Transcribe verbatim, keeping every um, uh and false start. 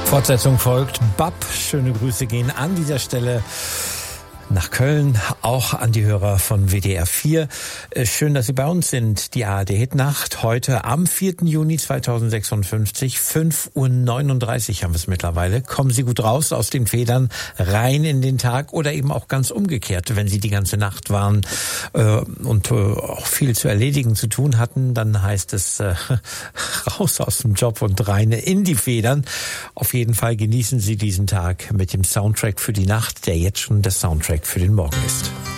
Fortsetzung folgt. Bab, schöne Grüße gehen an dieser Stelle nach Köln, auch an die Hörer von W D R vier. Schön, dass Sie bei uns sind. Die A R D-Hitnacht heute am vierten Juni zweitausendsechsundfünfzig, fünf Uhr neununddreißig haben wir es mittlerweile. Kommen Sie gut raus aus den Federn, rein in den Tag oder eben auch ganz umgekehrt. Wenn Sie die ganze Nacht waren äh, und äh, auch viel zu erledigen zu tun hatten, dann heißt es äh, raus aus dem Job und rein in die Federn. Auf jeden Fall genießen Sie diesen Tag mit dem Soundtrack für die Nacht, der jetzt schon der Soundtrack für den Morgen ist.